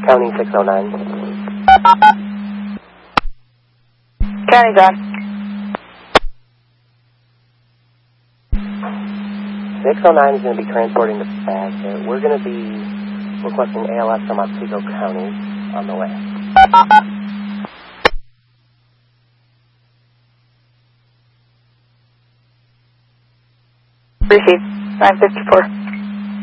County 609. County, John. 609 is going to be transporting the bag. We're going to be requesting ALS from Otsego County on the way. Received. 954.